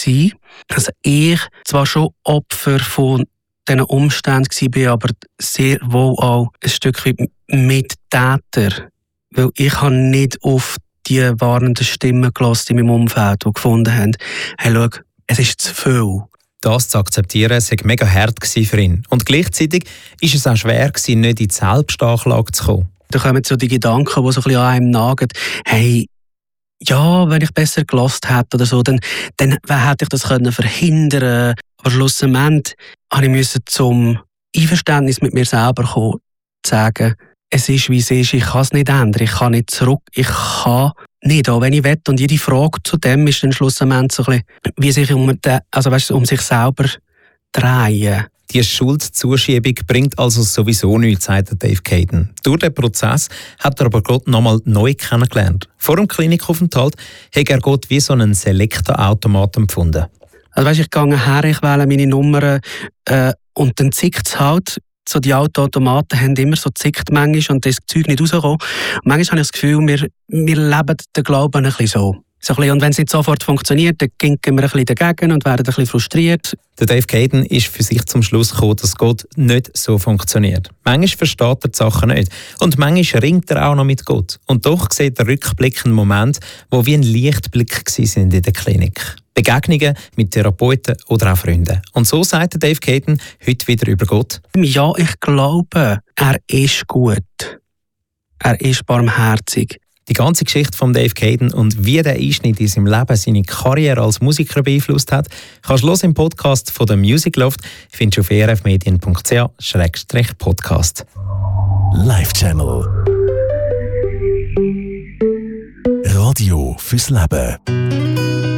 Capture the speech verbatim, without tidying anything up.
gewesen. Also ich zwar schon Opfer von diesen Umständen war, aber sehr wohl auch ein Stück weit Mittäter. Weil ich habe nicht auf die warnenden Stimmen gehört in meinem Umfeld, die gefunden haben, hey, schau, es ist zu viel. Das zu akzeptieren, war mega hart für ihn. Und gleichzeitig war es auch schwer, nicht in die Selbstanklage zu kommen. Da kommen so die Gedanken, die so ein bisschen an einem nagen. Hey, ja, wenn ich besser gehört hätte oder so, dann, dann hätte ich das können verhindern. Aber schlussendlich musste ich zum Einverständnis mit mir selber kommen, zu sagen, es ist, wie es ist, ich kann es nicht ändern, ich kann nicht zurück, ich kann nicht, auch wenn ich will. Und jede Frage zu dem ist dann schlussendlich so ein bisschen, wie sich um, den, also weißt, um sich selber drehen. Die Schuldzuschiebung bringt also sowieso nichts, sagt Dave Caden. Durch den Prozess hat er aber Gott nochmal neu kennengelernt. Vor dem Klinikaufenthalt hat er Gott wie so einen Selekta-Automat empfunden. Also weißt, ich gehe her, ich wähle meine Nummern äh, und dann zickt es halt. So die Autoautomaten haben immer so zickt manchmal und das Zeug nicht rauskommen. Und manchmal habe ich das Gefühl, wir, wir leben den Glauben ein bisschen so. So ein bisschen, und wenn es nicht sofort funktioniert, dann gehen wir ein bisschen dagegen und werden ein bisschen frustriert. Der Dave Caden ist für sich zum Schluss gekommen, dass Gott nicht so funktioniert. Manchmal versteht er die Sachen nicht. Und manchmal ringt er auch noch mit Gott. Und doch sieht er rückblickend Momente, die wie ein Lichtblick waren in der Klinik. Begegnungen mit Therapeuten oder auch Freunden. Und so sagt Dave Caden heute wieder über Gott. Ja, ich glaube, er ist gut. Er ist barmherzig. Die ganze Geschichte von Dave Caden und wie der Einschnitt in seinem Leben seine Karriere als Musiker beeinflusst hat, kannst du im Podcast von der Music Loft findest du auf e r f medien punkt c h slash podcast. Live Channel. Radio fürs Leben.